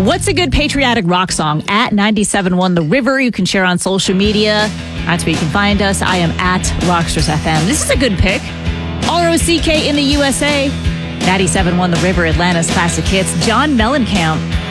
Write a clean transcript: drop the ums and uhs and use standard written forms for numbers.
What's a good patriotic rock song? At 97.1 The River. You can share on social media. That's where you can find us. I am at Rockstars FM. This is a good pick. ROCK in the USA. 97.1 The River, Atlanta's classic hits. John Mellencamp.